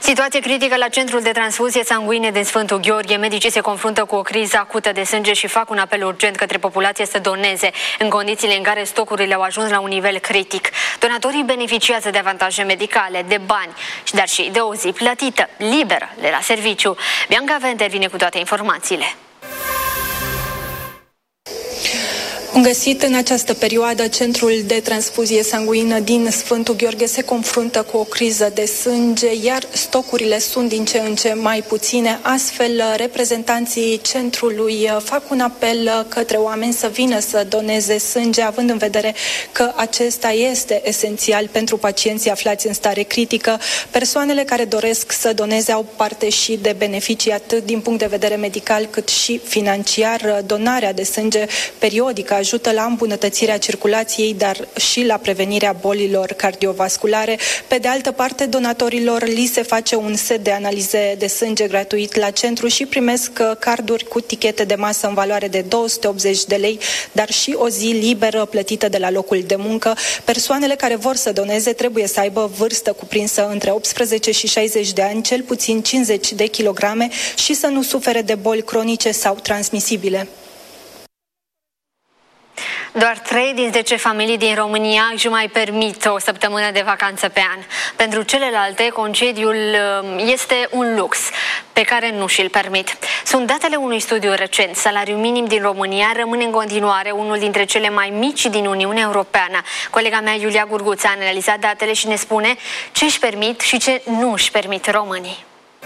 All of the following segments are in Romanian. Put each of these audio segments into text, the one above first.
Situație critică la centrul de transfuzie sanguine din Sfântul Gheorghe. Medicii se confruntă cu o criză acută de sânge și fac un apel urgent către populație să doneze, în condițiile în care stocurile au ajuns la un nivel critic. Donatorii beneficiază de avantaje medicale, de bani, dar și de o zi plătită, liberă, de la serviciu. Bianca Venter vine cu toate informațiile. Găsit în această perioadă, centrul de transfuzie sanguină din Sfântul Gheorghe se confruntă cu o criză de sânge, iar stocurile sunt din ce în ce mai puține. Astfel, reprezentanții centrului fac un apel către oameni să vină să doneze sânge, având în vedere că acesta este esențial pentru pacienții aflați în stare critică. Persoanele care doresc să doneze au parte și de beneficii atât din punct de vedere medical cât și financiar. Donarea de sânge periodică ajută la îmbunătățirea circulației, dar și la prevenirea bolilor cardiovasculare. Pe de altă parte, donatorilor li se face un set de analize de sânge gratuit la centru și primesc carduri cu tichete de masă în valoare de 280 de lei, dar și o zi liberă plătită de la locul de muncă. Persoanele care vor să doneze trebuie să aibă vârstă cuprinsă între 18 și 60 de ani, cel puțin 50 de kilograme și să nu sufere de boli cronice sau transmisibile. Doar 3 din 10 familii din România își mai permit o săptămână de vacanță pe an. Pentru celelalte, concediul este un lux pe care nu și-l permit. Sunt datele unui studiu recent. Salariul minim din România rămâne în continuare unul dintre cele mai mici din Uniunea Europeană. Colega mea, Iulia Gurguța, a analizat datele și ne spune ce își permit și ce nu își permit românii.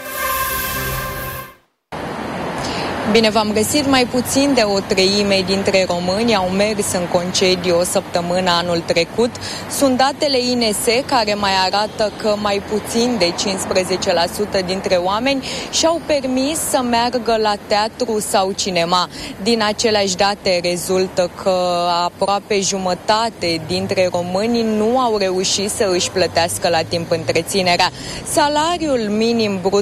Bine v-am găsit. Mai puțin de o treime dintre români au mers în concediu o săptămână anul trecut. Sunt datele INS care mai arată că mai puțin de 15% dintre oameni și-au permis să meargă la teatru sau cinema. Din aceleași date rezultă că aproape jumătate dintre români nu au reușit să își plătească la timp întreținerea. Salariul minim brut